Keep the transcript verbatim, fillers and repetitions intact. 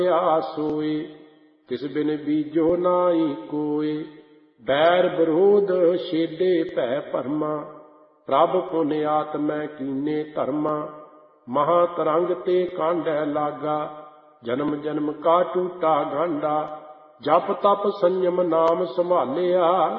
ਆਸੋਏ, ਤਿਸ ਬਿਨ ਬੀਜੋ ਨਾਹੀ ਕੋਏ। ਬੈਰ ਵਿਰੋਧ ਛੇਡੇ ਭੈ ਭਰਮਾ, ਪ੍ਰਭ ਪੁਨ ਆਤਮੈ ਕੀਨੇ ਧਰਮਾ। ਮਹਾਂ ਤਰੰਗ ਤੇ ਕਾਂਢੈ ਲਾਗਾ, ਜਨਮ ਜਨਮ ਕਾ ਟੂਟਾ ਗਾਂਡਾ। ਜਪ ਤਪ ਸੰਜਮ ਨਾਮ ਸੰਭਾਲਿਆ,